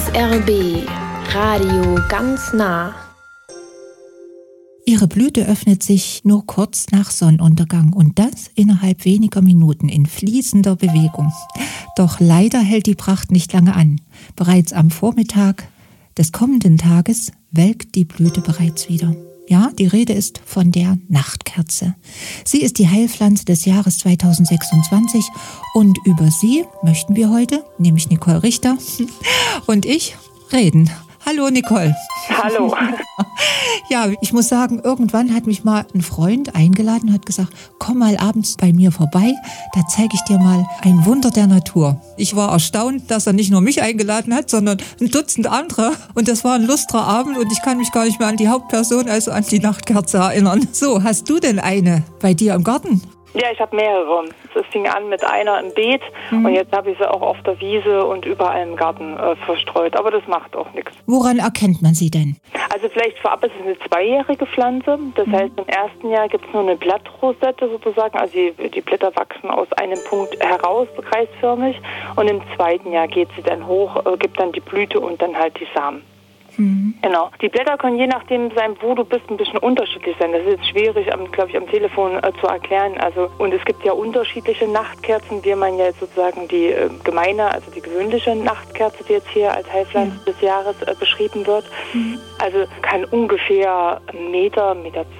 SRB Radio ganz nah. Ihre Blüte öffnet sich nur kurz nach Sonnenuntergang und das innerhalb weniger Minuten in fließender Bewegung. Doch leider hält die Pracht nicht lange an. Bereits am Vormittag des kommenden Tages welkt die Blüte bereits wieder. Ja, die Rede ist von der Nachtkerze. Sie ist die Heilpflanze des Jahres 2026 und über sie möchten wir heute, nämlich Nicole Richter und ich, reden. Hallo Nicole. Hallo. Ja, ich muss sagen, irgendwann hat mich mal ein Freund eingeladen und hat gesagt, komm mal abends bei mir vorbei, da zeige ich dir mal ein Wunder der Natur. Ich war erstaunt, dass er nicht nur mich eingeladen hat, sondern ein Dutzend andere. Und das war ein lustrer Abend und ich kann mich gar nicht mehr an die Hauptperson, also an die Nachtkerze erinnern. So, hast du denn eine bei dir im Garten? Ja, ich habe mehrere. Es fing an mit einer im Beet und jetzt habe ich sie auch auf der Wiese und überall im Garten verstreut. Aber das macht auch nichts. Woran erkennt man sie denn? Also vielleicht vorab ist es eine zweijährige Pflanze. Das heißt, im ersten Jahr gibt es nur eine Blattrosette sozusagen. Also die Blätter wachsen aus einem Punkt heraus, kreisförmig. Und im zweiten Jahr geht sie dann hoch, gibt dann die Blüte und dann halt die Samen. Genau. Die Blätter können je nachdem sein, wo du bist, ein bisschen unterschiedlich sein. Das ist jetzt schwierig, glaube ich, am Telefon zu erklären. Also, und es gibt ja unterschiedliche Nachtkerzen, wie man ja jetzt sozusagen die gemeine, also die gewöhnliche Nachtkerze, die jetzt hier als Heilpflanze des Jahres beschrieben wird. Also kann ungefähr Meter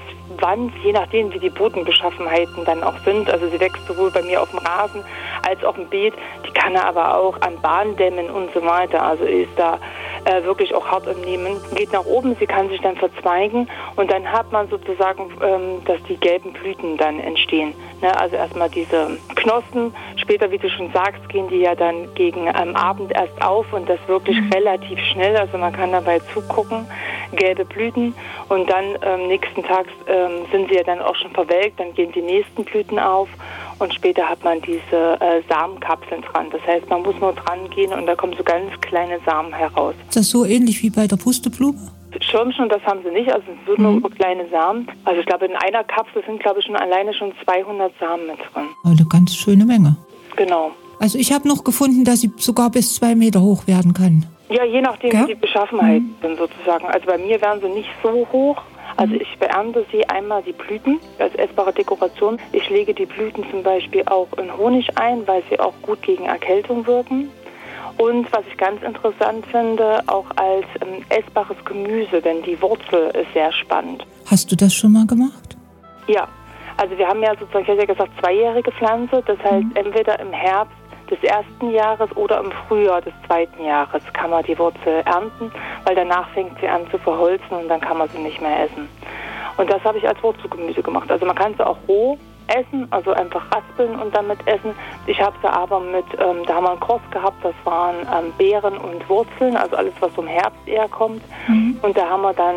20, je nachdem, wie die Bodenbeschaffenheiten dann auch sind. Also sie wächst sowohl bei mir auf dem Rasen als auch im Beet. Die kann er aber auch an Bahndämmen und so weiter. Also ist da wirklich auch hart im Nehmen. Geht nach oben, sie kann sich dann verzweigen und dann hat man sozusagen, dass die gelben Blüten dann entstehen. Ne? Also erstmal diese Knospen, später, wie du schon sagst, gehen die ja dann gegen Abend erst auf und das wirklich relativ schnell. Also man kann dabei zugucken, gelbe Blüten und dann nächsten Tag sind sie ja dann auch schon verwelkt, dann gehen die nächsten Blüten auf. Und später hat man diese Samenkapseln dran. Das heißt, man muss nur dran gehen und da kommen so ganz kleine Samen heraus. Ist das so ähnlich wie bei der Pusteblume? Schirmchen, das haben sie nicht. Also es sind nur kleine Samen. Also ich glaube, in einer Kapsel sind, glaube ich, schon alleine schon 200 Samen mit drin. Eine ganz schöne Menge. Genau. Also ich habe noch gefunden, dass sie sogar bis 2 Meter hoch werden kann. Ja, je nachdem, wie die Beschaffenheiten sind sozusagen. Also bei mir werden sie nicht so hoch. Also ich beernte sie einmal die Blüten als essbare Dekoration. Ich lege die Blüten zum Beispiel auch in Honig ein, weil sie auch gut gegen Erkältung wirken. Und was ich ganz interessant finde, auch als essbares Gemüse, denn die Wurzel ist sehr spannend. Hast du das schon mal gemacht? Ja, also wir haben ja sozusagen, ich hatte ja gesagt, zweijährige Pflanze. Das heißt, entweder im Herbst des ersten Jahres oder im Frühjahr des zweiten Jahres kann man die Wurzel ernten, weil danach fängt sie an zu verholzen und dann kann man sie nicht mehr essen. Und das habe ich als Wurzelgemüse gemacht. Also man kann sie auch roh essen, also einfach raspeln und damit essen. Ich habe sie aber mit, da haben wir einen Cross gehabt, das waren Beeren und Wurzeln, also alles, was im Herbst eher kommt. Und da haben wir dann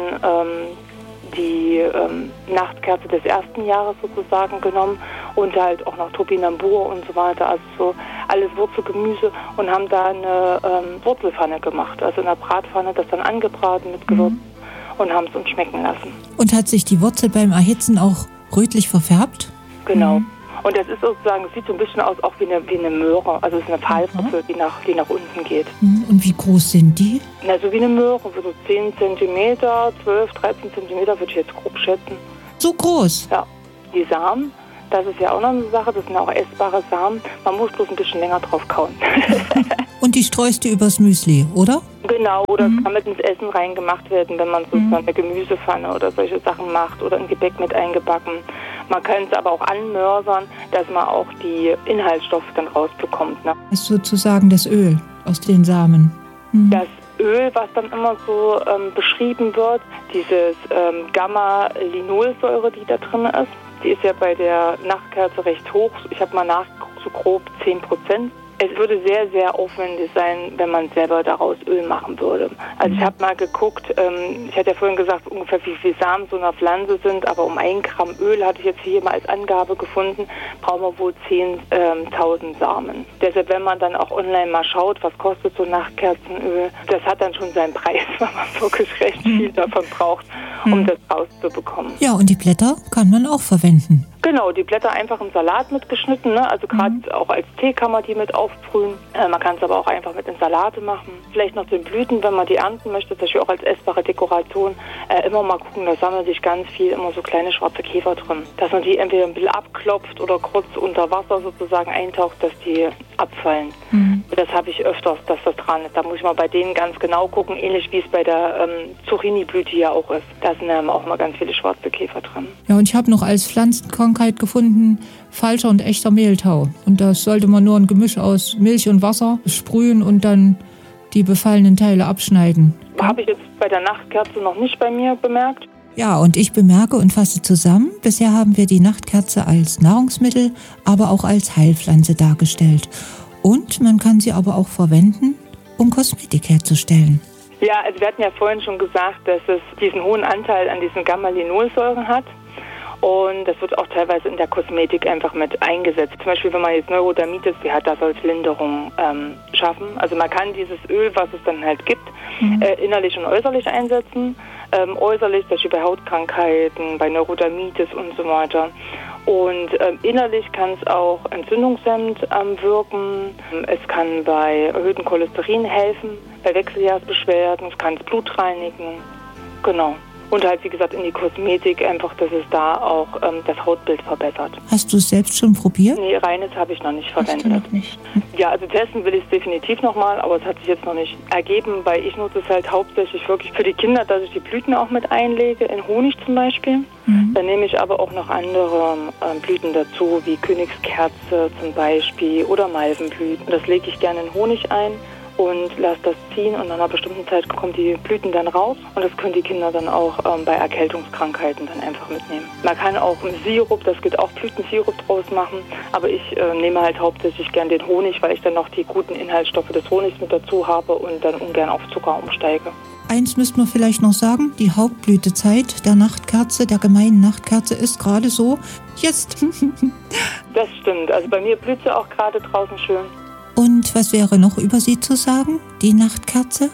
die Nachtkerze des ersten Jahres sozusagen genommen und halt auch noch Topinambur und so weiter, also so alles Wurzelgemüse und haben da eine Wurzelpfanne gemacht, also in der Bratpfanne, das dann angebraten mit Gewürzen und haben es uns schmecken lassen. Und hat sich die Wurzel beim Erhitzen auch rötlich verfärbt? Genau. Und das ist sozusagen, es sieht so ein bisschen aus auch wie eine Möhre, also es ist eine Pfahlwurzel, die nach unten geht. Und wie groß sind die? Na, so wie eine Möhre, so 10 cm, 12, 13 cm würde ich jetzt grob schätzen. So groß? Ja. Die Samen, das ist ja auch noch eine Sache, das sind auch essbare Samen. Man muss bloß ein bisschen länger drauf kauen. Und die streust du übers Müsli, oder? Genau, oder es kann mit ins Essen reingemacht werden, wenn man so eine Gemüsepfanne oder solche Sachen macht oder ein Gebäck mit eingebacken. Man kann es aber auch anmörsern, dass man auch die Inhaltsstoffe dann rausbekommt. Ne? Das ist sozusagen das Öl aus den Samen. Das Öl, was dann immer so beschrieben wird, dieses Gamma-Linolsäure, die da drin ist, die ist ja bei der Nachtkerze recht hoch. Ich habe mal nachgeguckt, so grob 10%. Es würde sehr, sehr aufwendig sein, wenn man selber daraus Öl machen würde. Also ich habe mal geguckt, ich hatte ja vorhin gesagt, ungefähr wie viel Samen so einer Pflanze sind, aber um 1 Gramm Öl, hatte ich jetzt hier mal als Angabe gefunden, brauchen wir wohl 10.000 Samen. Deshalb, wenn man dann auch online mal schaut, was kostet so Nachtkerzenöl, das hat dann schon seinen Preis, weil man wirklich recht viel davon braucht, um das rauszubekommen. Ja, und die Blätter kann man auch verwenden. Genau, die Blätter einfach im Salat mitgeschnitten, ne? Also gerade auch als Tee kann man die mit aufbrühen. Man kann es aber auch einfach mit in Salate machen. Vielleicht noch den Blüten, wenn man die ernten möchte, zum Beispiel auch als essbare Dekoration. Immer mal gucken, da sammeln sich ganz viel immer so kleine schwarze Käfer drin. Dass man die entweder ein bisschen abklopft oder kurz unter Wasser sozusagen eintaucht, dass die abfallen. Das habe ich öfters, dass das dran ist. Da muss ich mal bei denen ganz genau gucken, ähnlich wie es bei der Zucchini-Blüte ja auch ist. Da sind auch mal ganz viele schwarze Käfer drin. Ja, und ich habe noch als Pflanzenkrankheit gefunden, falscher und echter Mehltau. Und das sollte man nur ein Gemisch aus Milch und Wasser sprühen und dann die befallenen Teile abschneiden. Habe ich jetzt bei der Nachtkerze noch nicht bei mir bemerkt. Ja, und ich bemerke und fasse zusammen, bisher haben wir die Nachtkerze als Nahrungsmittel, aber auch als Heilpflanze dargestellt. Und man kann sie aber auch verwenden, um Kosmetik herzustellen. Ja, also wir hatten ja vorhin schon gesagt, dass es diesen hohen Anteil an diesen Gamma-Linolsäuren hat. Und das wird auch teilweise in der Kosmetik einfach mit eingesetzt. Zum Beispiel, wenn man jetzt Neurodermitis hat, da soll es Linderung schaffen. Also man kann dieses Öl, was es dann halt gibt, innerlich und äußerlich einsetzen. Äußerlich, zum Beispiel bei Hautkrankheiten, bei Neurodermitis und so weiter. Und innerlich kann es auch entzündungshemmend wirken. Es kann bei erhöhtem Cholesterin helfen, bei Wechseljahrsbeschwerden. Es kann das Blut reinigen. Genau. Und halt, wie gesagt, in die Kosmetik einfach, dass es da auch das Hautbild verbessert. Hast du es selbst schon probiert? Nee, reines habe ich noch nicht verwendet. Hast du noch nicht? Ja, also testen will ich es definitiv nochmal, aber es hat sich jetzt noch nicht ergeben, weil ich nutze es halt hauptsächlich wirklich für die Kinder, dass ich die Blüten auch mit einlege, in Honig zum Beispiel. Dann nehme ich aber auch noch andere Blüten dazu, wie Königskerze zum Beispiel oder Malvenblüten. Das lege ich gerne in Honig ein und lasse das ziehen und nach einer bestimmten Zeit kommen die Blüten dann raus und das können die Kinder dann auch bei Erkältungskrankheiten dann einfach mitnehmen. Man kann auch einen Sirup, das geht auch Blütensirup draus machen, aber ich nehme halt hauptsächlich gern den Honig, weil ich dann noch die guten Inhaltsstoffe des Honigs mit dazu habe und dann ungern auf Zucker umsteige. Eins müsste man vielleicht noch sagen, die Hauptblütezeit der Nachtkerze, der gemeinen Nachtkerze ist gerade so jetzt. Das stimmt, also bei mir blüht sie auch gerade draußen schön. Und was wäre noch über sie zu sagen, die Nachtkerze?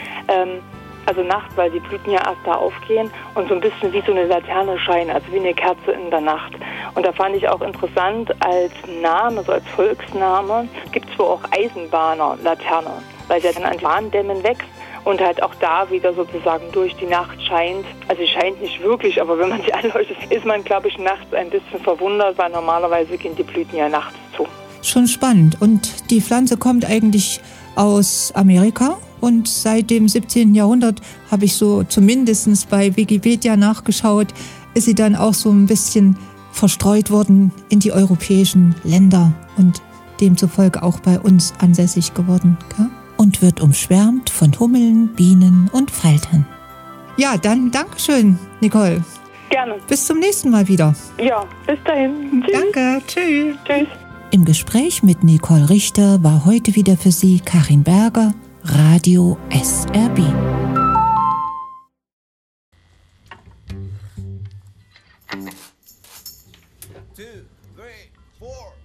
Also nachts, weil die Blüten ja erst da aufgehen und so ein bisschen wie so eine Laterne scheinen, also wie eine Kerze in der Nacht. Und da fand ich auch interessant als Name, so als Volksname, gibt es wohl auch Eisenbahner-Laterne, weil sie ja dann an Bahndämmen wächst und halt auch da wieder sozusagen durch die Nacht scheint. Also sie scheint nicht wirklich, aber wenn man sie anleuchtet, ist man, glaube ich, nachts ein bisschen verwundert, weil normalerweise gehen die Blüten ja nachts zu. Schon spannend. Und die Pflanze kommt eigentlich aus Amerika und seit dem 17. Jahrhundert habe ich so zumindest bei Wikipedia nachgeschaut, ist sie dann auch so ein bisschen verstreut worden in die europäischen Länder und demzufolge auch bei uns ansässig geworden. Gell? Und wird umschwärmt von Hummeln, Bienen und Faltern. Ja, dann Dankeschön, Nicole. Gerne. Bis zum nächsten Mal wieder. Ja, bis dahin. Tschüss. Danke, tschüss. Tschüss. Im Gespräch mit Nicole Richter war heute wieder für Sie Karin Berger, Radio SRB. 2, 3, 4